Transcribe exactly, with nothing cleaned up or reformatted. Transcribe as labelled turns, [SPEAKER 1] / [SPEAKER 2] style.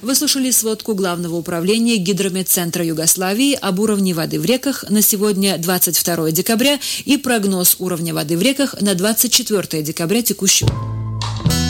[SPEAKER 1] Вы слушали сводку Главного управления Гидрометцентра Югославии об уровне воды в реках на сегодня, двадцать второе декабря, и прогноз уровня воды в реках на двадцать четвёртое декабря текущего года.